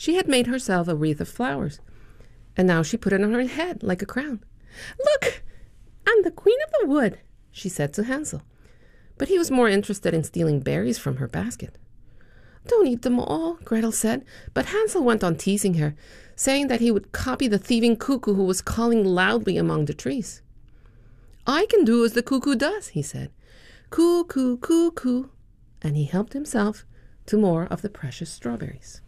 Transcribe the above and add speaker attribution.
Speaker 1: She had made herself a wreath of flowers, and now she put it on her head like a crown. "Look, I'm the queen of the wood," she said to Hansel. But he was more interested in stealing berries from her basket. "Don't eat them all," Gretel said, but Hansel went on teasing her, saying that he would copy the thieving cuckoo who was calling loudly among the trees. "I can do as the cuckoo does," he said. "Coo, coo, coo, coo," and he helped himself to more of the precious strawberries.